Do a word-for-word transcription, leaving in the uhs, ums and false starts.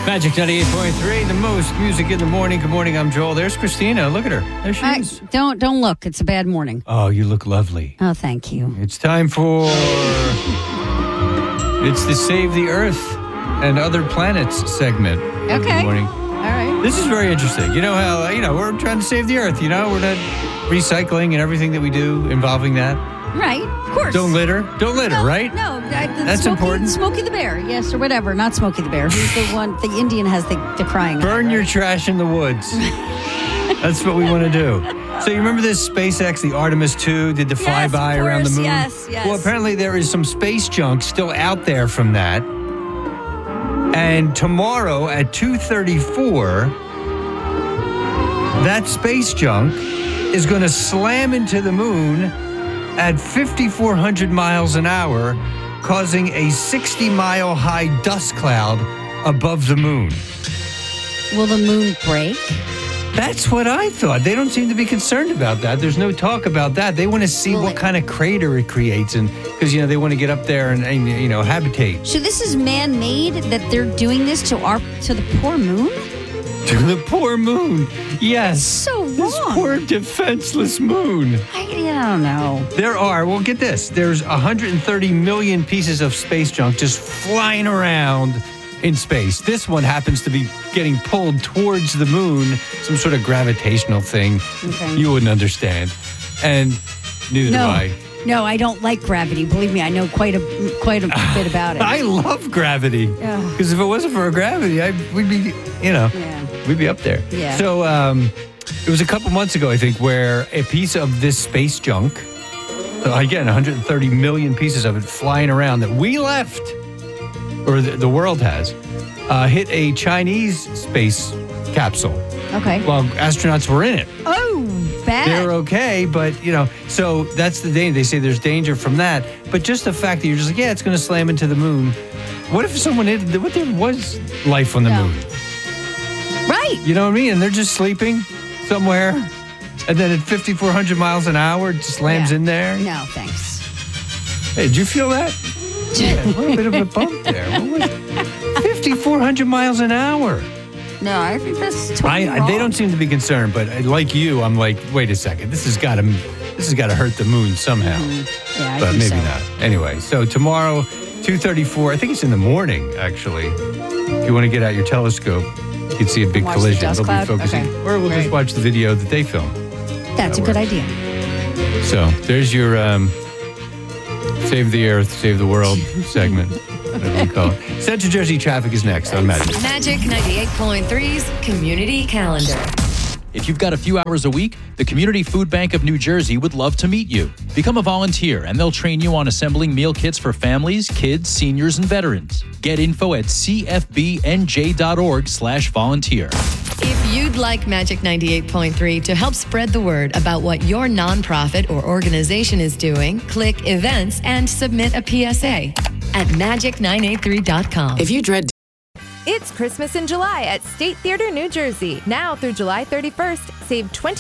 Magic ninety-eight point three, the most music in the morning. Good morning, I'm Joel. There's Christina. Look at her. There she I, is. don't don't look. It's a bad morning. Oh, you look lovely. Oh, thank you. It's time for... It's the Save the Earth and Other Planets segment. of the Okay. morning. All right. This is very interesting. You know how, you know, we're trying to save the Earth, you know? We're not recycling and everything that we do involving that. Right. Of course. Don't litter. Don't litter, no, right? No. I, the That's Smokey, important. Smokey the Bear. Yes, or whatever. Not Smokey the Bear. Who's the one? The Indian has the, the crying. Burn out, your right? trash in the woods. That's what we want to do. So you remember this SpaceX, the Artemis two, did the Yes, flyby of around the course. moon? Yes, yes. Well, apparently there is some space junk still out there from that. And tomorrow at two thirty-four, that space junk is going to slam into the moon at fifty-four hundred miles an hour, causing a sixty mile high dust cloud above the moon. Will the moon break? That's what I thought. They don't seem to be concerned about that. There's no talk about that. They want to see Will what it- kind of crater it creates, and because you know they want to get up there and, and you know habitate So this is man-made that they're doing this to our to the poor moon? to the poor moon. Yes, So this wrong. poor defenseless moon. I, I don't know. There are. Well, get this. There's one hundred thirty million pieces of space junk just flying around in space. This one happens to be getting pulled towards the moon, some sort of gravitational thing. Okay. You wouldn't understand, and neither do No. I. No, I don't like gravity. Believe me, I know quite a quite a bit about it. I love gravity Yeah. because if it wasn't for gravity, I we'd be, you know, Yeah. we'd be up there. Yeah. So um, it was a couple months ago, I think, where a piece of this space junk, so again, one hundred thirty million pieces of it flying around that we left, or the, the world has, uh, hit a Chinese space capsule Okay. while astronauts were in it. Oh, bad. They're okay, but you know, so that's the danger. They say there's danger from that, but just the fact that you're just like, yeah, it's going to slam into the moon. What if someone did? What if there was life on the No. moon? Right. You know what I mean? And they're just sleeping somewhere, and then at fifty-four hundred miles an hour, it just slams Yeah. in there. No, thanks. Hey, did you feel that? Yeah, a little bit of a bump there. What was fifty-four hundred miles an hour. No, I think that's totally I, wrong. they don't seem to be concerned, but like you, I'm like, wait a second, this has got to, this has got to hurt the moon somehow. Yeah, I But think maybe so. not. Anyway, so tomorrow, two thirty-four, I think it's in the morning, actually. If you want to get out your telescope, you can see a big Watch the collision. dust They'll cloud? be focusing. Okay. Or we'll just Right. watch the video that they film. That's That a good works. idea. So there's your um, Save the Earth, Save the World segment. Whatever you call it. Central Jersey traffic is next on Magic. Magic ninety-eight point three's Community Calendar. If you've got a few hours a week, the Community Food Bank of New Jersey would love to meet you. Become a volunteer, and they'll train you on assembling meal kits for families, kids, seniors, and veterans. Get info at c f b n j dot org slash volunteer. If you'd like Magic ninety-eight point three to help spread the word about what your nonprofit or organization is doing, click Events and submit a P S A at magic nine eight three dot com. If you dread It's Christmas in July at State Theater, New Jersey. Now through July thirty-first, save twenty